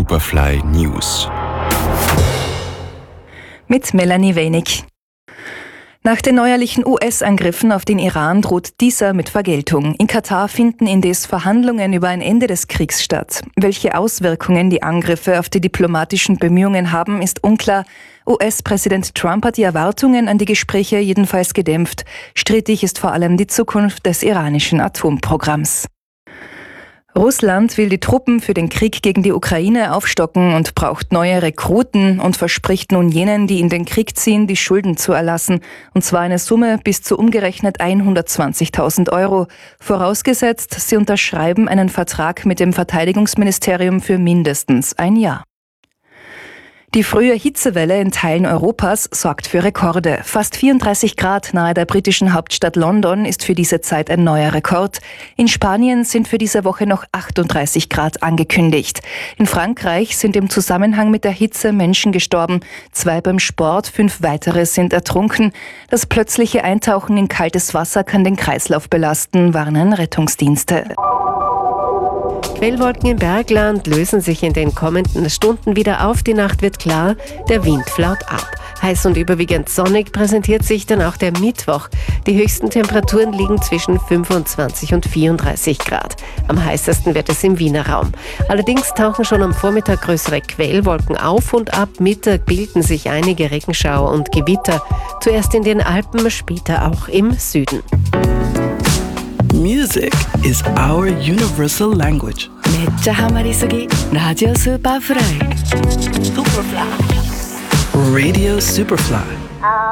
Superfly News. Mit Melanie Wenig. Nach den neuerlichen US-Angriffen auf den Iran droht dieser mit Vergeltung. In Katar finden indes Verhandlungen über ein Ende des Kriegs statt. Welche Auswirkungen die Angriffe auf die diplomatischen Bemühungen haben, ist unklar. US-Präsident Trump hat die Erwartungen an die Gespräche jedenfalls gedämpft. Strittig ist vor allem die Zukunft des iranischen Atomprogramms. Russland will die Truppen für den Krieg gegen die Ukraine aufstocken und braucht neue Rekruten und verspricht nun jenen, die in den Krieg ziehen, die Schulden zu erlassen. Und zwar eine Summe bis zu umgerechnet 120.000 €. Vorausgesetzt, sie unterschreiben einen Vertrag mit dem Verteidigungsministerium für mindestens ein Jahr. Die frühe Hitzewelle in Teilen Europas sorgt für Rekorde. Fast 34 Grad nahe der britischen Hauptstadt London ist für diese Zeit ein neuer Rekord. In Spanien sind für diese Woche noch 38 Grad angekündigt. In Frankreich sind im Zusammenhang mit der Hitze Menschen gestorben. 2 beim Sport, 5 weitere sind ertrunken. Das plötzliche Eintauchen in kaltes Wasser kann den Kreislauf belasten, warnen Rettungsdienste. Quellwolken im Bergland lösen sich in den kommenden Stunden wieder auf. Die Nacht wird klar, der Wind flaut ab. Heiß und überwiegend sonnig präsentiert sich dann auch der Mittwoch. Die höchsten Temperaturen liegen zwischen 25 und 34 Grad. Am heißesten wird es im Wiener Raum. Allerdings tauchen schon am Vormittag größere Quellwolken auf und ab Mittag bilden sich einige Regenschauer und Gewitter. Zuerst in den Alpen, später auch im Süden. Music is our universal language. めっちゃハマりすぎラジオスーパーフライ Radio Superfly.